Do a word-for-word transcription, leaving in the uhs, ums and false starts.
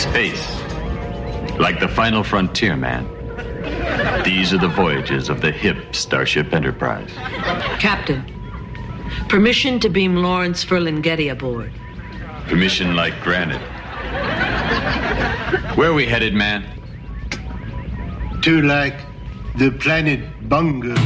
Space, like the final frontier, man. These are the voyages of the hip Starship Enterprise. Captain, permission to beam Lawrence Ferlinghetti aboard. Permission like granted. Where are we headed, man? To like the planet Bunga.